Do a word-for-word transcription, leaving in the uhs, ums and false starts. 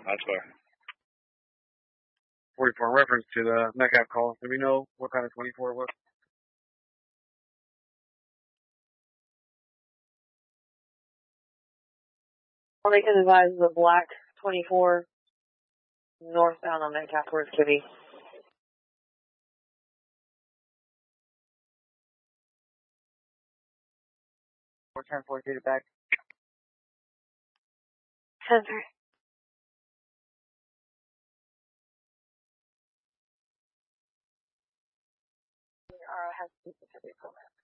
That's why. forty-four, in reference to the Metcalf call. Do we know what kind of twenty-four it was? Well, they can advise the black twenty-four northbound on Metcalf towards Kibby. We're ten four, shoot it back. ten three. Uh, has to be